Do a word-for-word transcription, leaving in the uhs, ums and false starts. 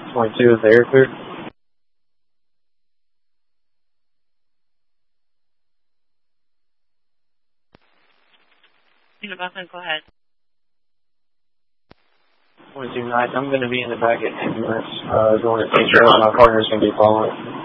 twenty-two, is the air clear? Go ahead. twenty-two, nice. I'm going to be in the back at ten minutes. Uh, going to take care of my partner's going to be following.